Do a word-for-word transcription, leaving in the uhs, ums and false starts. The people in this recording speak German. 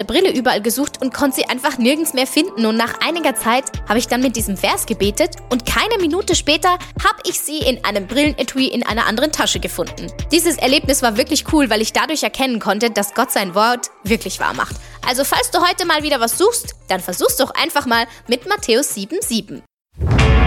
Brille überall gesucht und konnte sie einfach nirgends mehr finden. Und nach einiger Zeit habe ich dann mit diesem Vers gebetet und keine Minute später habe ich sie in einem Brillenetui in einer anderen Tasche gefunden. Dieses Erlebnis war wirklich cool, weil ich dadurch erkennen konnte, dass Gott sein Wort wirklich wahr macht. Also falls du heute mal wieder was suchst, dann versuch's doch einfach mal mit Matthäus sieben sieben.